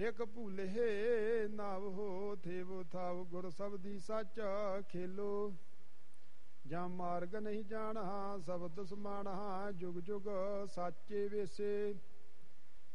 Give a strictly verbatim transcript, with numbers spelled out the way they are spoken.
ਇੱਕ ਭੂਲੇ ਨਵ ਹੋ ਥੇਵ ਥਾਵ ਗੁਰ ਸਬਦੀ ਸੱਚ ਖੇਲੋ। ਜਾਂ ਮਾਰਗ ਨਹੀਂ ਜਾਣਾ ਸ਼ਬਦ ਸਮਾਣਾ ਜੁਗ ਜੁਗ ਸਾਚੇ ਵੇਸੇ।